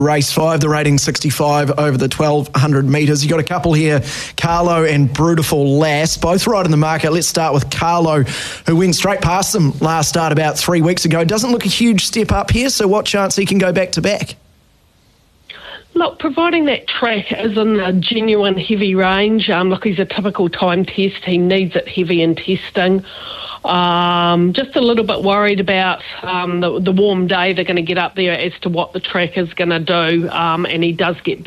Race 5, the rating 65 over the 1,200 metres. You've got a couple here, Carlo and Brutiful Lass, both right in the market. Let's start with Carlo, who went straight past them last start about 3 weeks ago. Doesn't look a huge step up here, so what chance he can go back to back? Look, providing that track is in a genuine heavy range, look, he's a typical time test. He needs it heavy in testing. Just a little bit worried about the warm day they're going to get up there as to what the track is going to do, and he does get